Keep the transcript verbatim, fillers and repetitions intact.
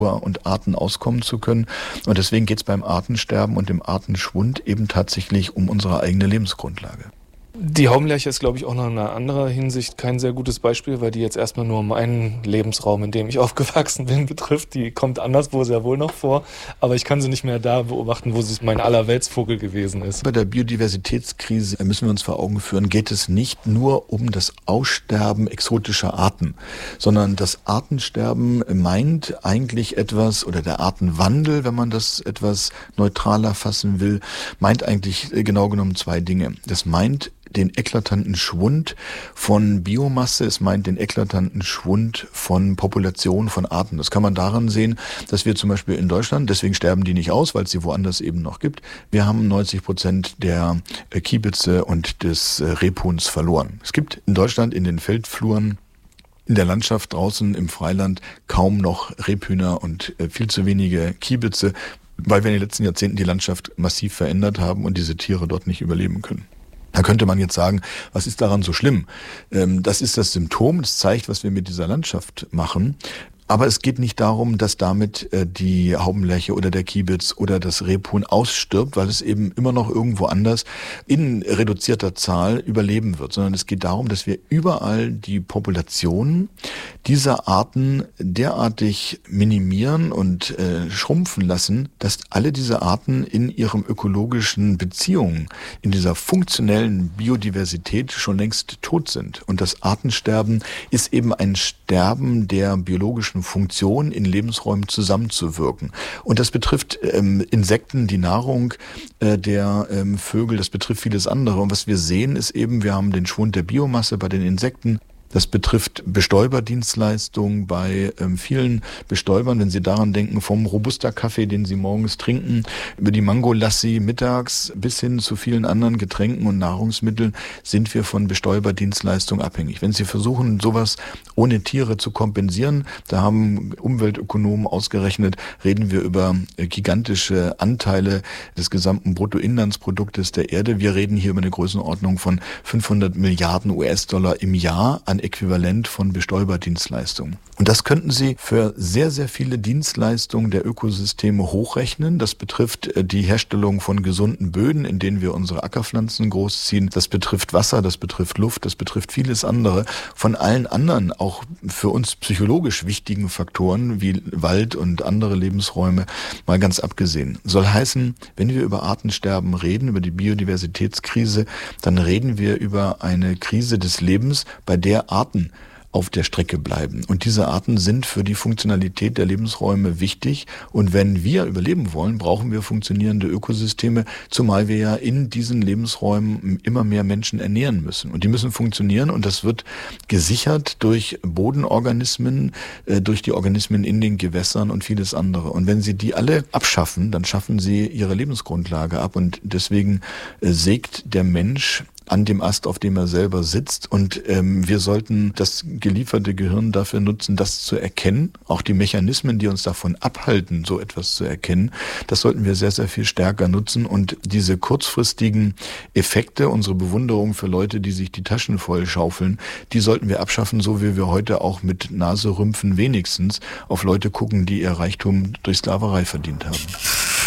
und Arten auskommen zu können. Und deswegen geht es beim Artensterben und dem Artenschwund eben tatsächlich um unsere eigene Lebensgrundlage. Die Haubenlerche ist, glaube ich, auch noch in einer anderen Hinsicht kein sehr gutes Beispiel, weil die jetzt erstmal nur meinen Lebensraum, in dem ich aufgewachsen bin, betrifft. Die kommt anderswo sehr wohl noch vor, aber ich kann sie nicht mehr da beobachten, wo sie mein Allerweltsvogel gewesen ist. Bei der Biodiversitätskrise müssen wir uns vor Augen führen, geht es nicht nur um das Aussterben exotischer Arten, sondern das Artensterben meint eigentlich etwas, oder der Artenwandel, wenn man das etwas neutraler fassen will, meint eigentlich genau genommen zwei Dinge. Das meint den eklatanten Schwund von Biomasse, es meint den eklatanten Schwund von Populationen von Arten. Das kann man daran sehen, dass wir zum Beispiel in Deutschland, deswegen sterben die nicht aus, weil es sie woanders eben noch gibt, wir haben neunzig Prozent der Kiebitze und des Rebhuhns verloren. Es gibt in Deutschland in den Feldfluren, in der Landschaft draußen im Freiland kaum noch Rebhühner und viel zu wenige Kiebitze, weil wir in den letzten Jahrzehnten die Landschaft massiv verändert haben und diese Tiere dort nicht überleben können. Da könnte man jetzt sagen, was ist daran so schlimm? Das ist das Symptom, das zeigt, was wir mit dieser Landschaft machen. Aber es geht nicht darum, dass damit die Haubenlerche oder der Kiebitz oder das Rebhuhn ausstirbt, weil es eben immer noch irgendwo anders in reduzierter Zahl überleben wird, sondern es geht darum, dass wir überall die Populationen dieser Arten derartig minimieren und äh, schrumpfen lassen, dass alle diese Arten in ihrem ökologischen Beziehungen, in dieser funktionellen Biodiversität schon längst tot sind. Und das Artensterben ist eben ein Sterben der biologischen Funktionen in Lebensräumen zusammenzuwirken. Und das betrifft ähm, Insekten, die Nahrung äh, der ähm, Vögel, das betrifft vieles andere. Und was wir sehen, ist eben, wir haben den Schwund der Biomasse bei den Insekten. Das betrifft Bestäuberdienstleistungen bei ähm, vielen Bestäubern, wenn Sie daran denken, vom Robusta-Kaffee, den Sie morgens trinken, über die Mango-Lassi mittags bis hin zu vielen anderen Getränken und Nahrungsmitteln sind wir von Bestäuberdienstleistungen abhängig. Wenn Sie versuchen, sowas ohne Tiere zu kompensieren, da haben Umweltökonomen ausgerechnet, reden wir über gigantische Anteile des gesamten Bruttoinlandsproduktes der Erde. Wir reden hier über eine Größenordnung von fünfhundert Milliarden U S-Dollar im Jahr an Äquivalent von Bestäuberdienstleistungen. Und das könnten Sie für sehr, sehr viele Dienstleistungen der Ökosysteme hochrechnen. Das betrifft die Herstellung von gesunden Böden, in denen wir unsere Ackerpflanzen großziehen. Das betrifft Wasser, das betrifft Luft, das betrifft vieles andere. Von allen anderen, auch für uns psychologisch wichtigen Faktoren wie Wald und andere Lebensräume, mal ganz abgesehen. Soll heißen, wenn wir über Artensterben reden, über die Biodiversitätskrise, dann reden wir über eine Krise des Lebens, bei der Arten auf der Strecke bleiben. Und diese Arten sind für die Funktionalität der Lebensräume wichtig. Und wenn wir überleben wollen, brauchen wir funktionierende Ökosysteme, zumal wir ja in diesen Lebensräumen immer mehr Menschen ernähren müssen. Und die müssen funktionieren und das wird gesichert durch Bodenorganismen, durch die Organismen in den Gewässern und vieles andere. Und wenn Sie die alle abschaffen, dann schaffen Sie Ihre Lebensgrundlage ab. Und deswegen sägt der Mensch an dem Ast, auf dem er selber sitzt. Und ähm, wir sollten das gelieferte Gehirn dafür nutzen, das zu erkennen. Auch die Mechanismen, die uns davon abhalten, so etwas zu erkennen, das sollten wir sehr, sehr viel stärker nutzen. Und diese kurzfristigen Effekte, unsere Bewunderung für Leute, die sich die Taschen voll schaufeln, die sollten wir abschaffen, so wie wir heute auch mit Naserümpfen wenigstens auf Leute gucken, die ihr Reichtum durch Sklaverei verdient haben.